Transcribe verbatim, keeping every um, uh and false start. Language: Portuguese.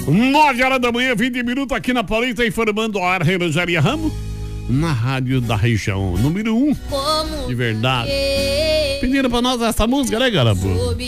nove horas da manhã, vinte minutos aqui na Paulista, informando a hora, Rogério Ramos, na rádio da região, número um. De verdade. Pediram pra nós essa música, né, galera?